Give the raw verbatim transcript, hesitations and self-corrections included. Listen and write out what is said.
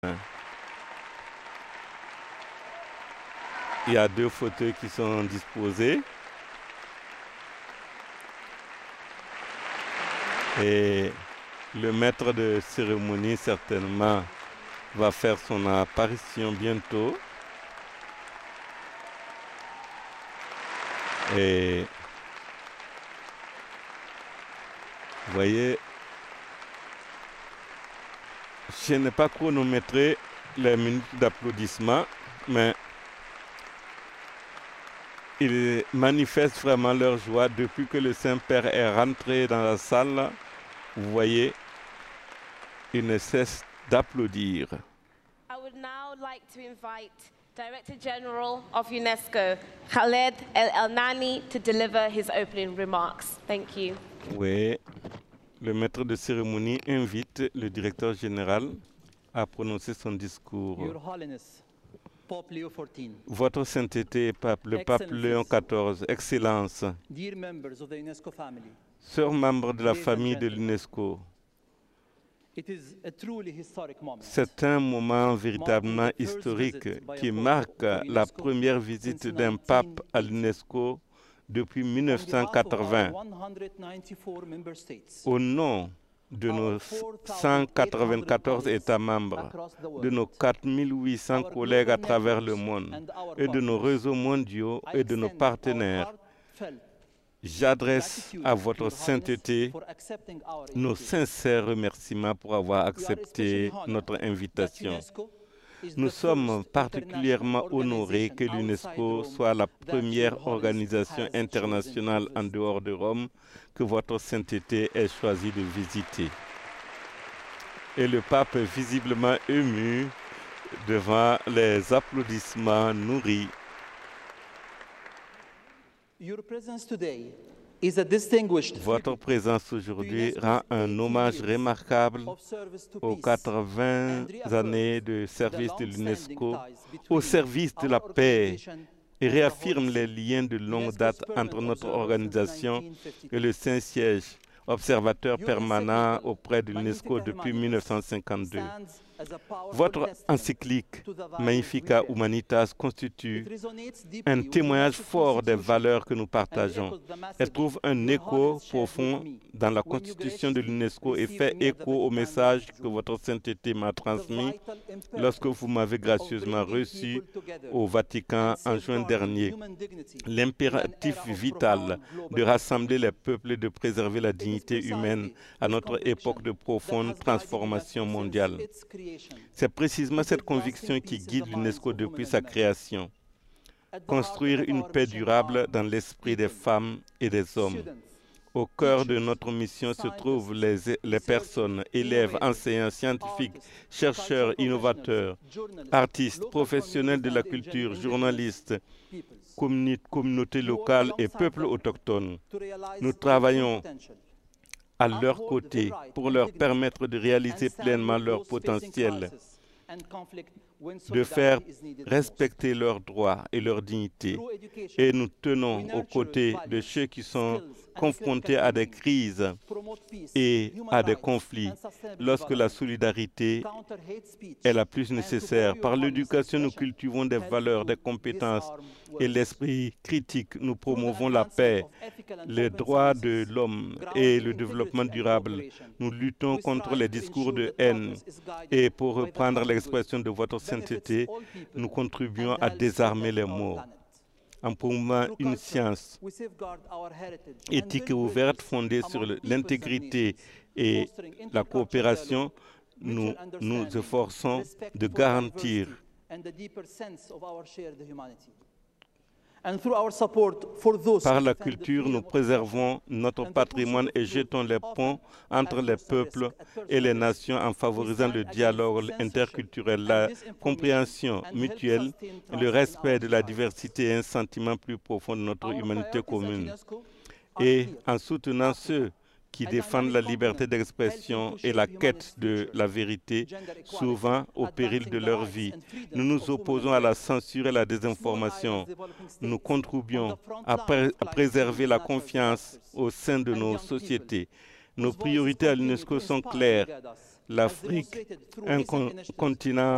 Il y a deux fauteuils qui sont disposés. Et le maître de cérémonie, certainement, va faire son apparition bientôt. Et vous voyez, je n'ai pas chronométré les minutes d'applaudissement, mais ils manifestent vraiment leur joie depuis que le Saint-Père est rentré dans la salle. Vous voyez, ils ne cessent d'applaudir. I would now like to invite Director General of UNESCO, Khaled El-Elnani, to deliver his opening remarks. Thank you. Oui, le maître de cérémonie invite le directeur général à prononcer son discours. Your Holiness, Pope Leo fourteen, Votre Sainteté, Pape, le Pape Léon quatorze, Excellence, dear members of the UNESCO family, sœurs membres de la famille de l'UNESCO, it is a truly historic moment. c'est un moment véritablement historique qui marque la première visite d'un pape à l'UNESCO depuis mille neuf cent quatre-vingts. one hundred ninety-four member states, Au nom de nos cent quatre-vingt-quatorze États membres, de nos quatre mille huit cents collègues à travers le monde et de nos réseaux mondiaux et de nos partenaires, j'adresse à votre sainteté nos sincères remerciements pour avoir accepté notre invitation. Nous sommes particulièrement honorés que l'UNESCO soit la première organisation internationale en dehors de Rome que votre sainteté ait choisi de visiter. Et le pape est visiblement ému devant les applaudissements nourris. Your presence today is a distinguished Votre présence aujourd'hui rend un hommage remarquable of service to aux peace quatre-vingts années de service de l'UNESCO au service de la our paix organization et réaffirme les liens de longue date entre notre organisation et le Saint-Siège, observateur permanent auprès de l'UNESCO depuis mille neuf cent cinquante-deux. Votre encyclique Magnificat Humanitas constitue un témoignage fort des valeurs que nous partageons. Elle trouve un écho profond dans la constitution de l'UNESCO et fait écho au message que votre sainteté m'a transmis lorsque vous m'avez gracieusement reçu au Vatican en juin dernier. L'impératif vital de rassembler les peuples et de préserver la dignité humaine à notre époque de profonde transformation mondiale. C'est précisément cette conviction qui guide l'UNESCO depuis sa création. Construire une paix durable dans l'esprit des femmes et des hommes. Au cœur de notre mission se trouvent les, les personnes, élèves, enseignants, scientifiques, chercheurs, innovateurs, artistes, professionnels de la culture, journalistes, communi- communautés locales et peuples autochtones. Nous travaillons à leur côté pour leur permettre de réaliser pleinement leur potentiel, de faire respecter leurs droits et leur dignité. Et nous tenons aux côtés de ceux qui sont confrontés à des crises et à des conflits lorsque la solidarité est la plus nécessaire. Par l'éducation, nous cultivons des valeurs, des compétences et l'esprit critique. Nous promouvons la paix, les droits de l'homme et le développement durable. Nous luttons contre les discours de haine. Et pour reprendre l'expression de votre sainteté, nous contribuons à désarmer les mots. En promouvant une science éthique et ouverte fondée sur l'intégrité et la coopération, nous nous efforçons de garantir par la culture, nous préservons notre patrimoine et jetons les ponts entre les peuples et les nations en favorisant le dialogue interculturel, la compréhension mutuelle, le respect de la diversité et un sentiment plus profond de notre humanité commune. Et en soutenant ceux qui défendent la liberté d'expression et la quête de la vérité, souvent au péril de leur vie. Nous nous opposons à la censure et la désinformation. Nous contribuons à, pré à préserver la confiance au sein de nos sociétés. Nos priorités à l'UNESCO sont claires. L'Afrique, un con continent